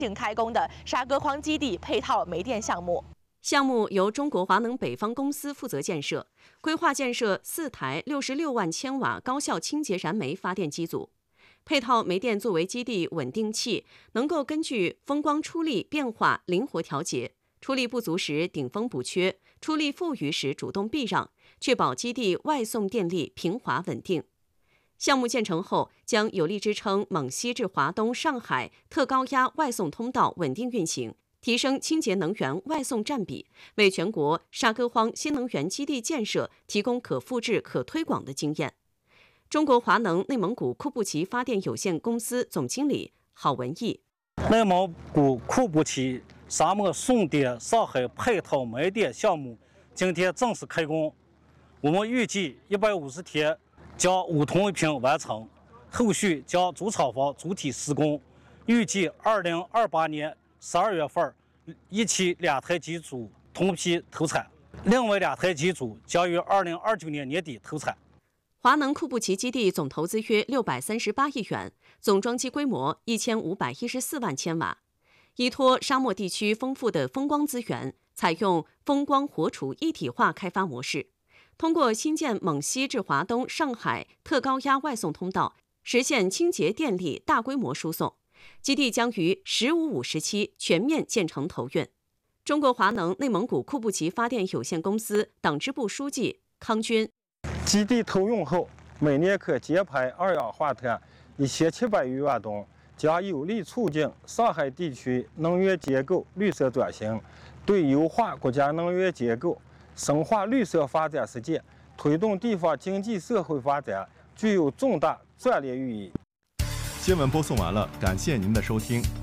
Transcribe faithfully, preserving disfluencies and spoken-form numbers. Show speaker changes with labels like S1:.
S1: 正开工的沙歌荒基地配套煤电项目。
S2: 项目由中国华能北方公司负责建设，规划建设四台六十六万千瓦高效清洁燃煤发电机组。配套煤电作为基地稳定器，能够根据风光出力变化灵活调节，出力不足时顶风补缺，出力富余时主动避让，确保基地外送电力平滑稳定。项目建成后，将有力支撑蒙西至华东、上海特高压外送通道稳定运行，提升清洁能源外送占比，为全国沙歌荒新能源基地建设提供可复制、可推广的经验。中国华能内蒙古库布齐发电有限公司总经理郝文义：
S3: 内蒙古库布齐沙漠送电上海配套煤电项目今天正式开工，我们预计一百五十天将五通一平完成，后续将主厂房主体施工，预计二零二八年十二月份一期两台机组同批投产，另外两台机组将于二零二九年年底投产。
S2: 华能库布齐基地总投资约六百三十八亿元，总装机规模一千五百一十四万千瓦。依托沙漠地区丰富的风光资源，采用风光火储一体化开发模式，通过新建蒙西至华东、上海特高压外送通道，实现清洁电力大规模输送。基地将于“十五五”时期全面建成投运。中国华能内蒙古库布齐发电有限公司党支部书记康军：
S4: 基地投用后，每年可减排二氧化碳一千七百余万吨，将有力促进上海地区能源结构绿色转型，对优化国家能源结构、深化绿色发展实践、推动地方经济社会发展具有重大战略意义。
S5: 新闻播送完了，感谢您的收听。